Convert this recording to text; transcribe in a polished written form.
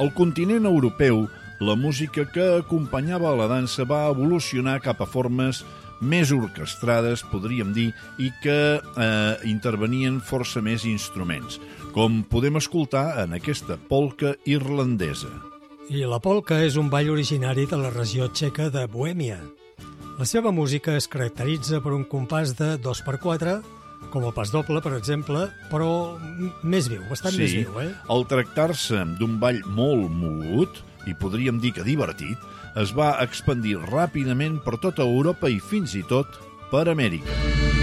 Al continent europeu, la música que acompanyava la dansa va evolucionar cap a formes més orquestrades, podríem dir, i que intervenien força més instruments, com podem escoltar en aquesta polca irlandesa. I la polca és un ball originari de la regió txeca de Bohèmia. La seva música es caracteritza per un compàs de 2x4, com el pas doble, per exemple, però més viu, bastant més viu, Al tractar-se d'un ball molt mogut, i podríem dir que divertit, es va expandir ràpidament per tota Europa i fins i tot per Amèrica.